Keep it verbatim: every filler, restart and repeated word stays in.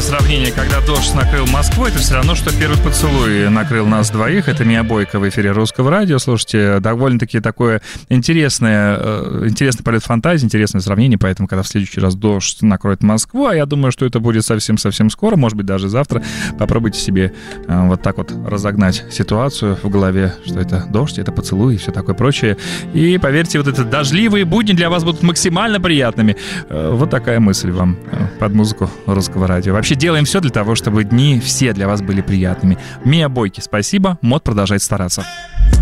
сравнение, когда дождь накрыл Москву, это все равно, что первый поцелуй накрыл нас двоих. Это Мия Бойко в эфире Русского радио. Слушайте, довольно-таки такое интересное, интересный полет фантазии, интересное сравнение, поэтому, когда в следующий раз дождь накроет Москву, а я думаю, что это будет совсем-совсем скоро, может быть, даже завтра, попробуйте себе вот так вот разогнать ситуацию в голове, что это дождь, это поцелуй и все такое прочее. И поверьте, вот это дождливые будни для вас будут максимально приятными. Вот такая мысль вам под музыку Русского радио. Вообще делаем все для того, чтобы дни все для вас были приятными. Мия Бойко, спасибо. Мод продолжает стараться.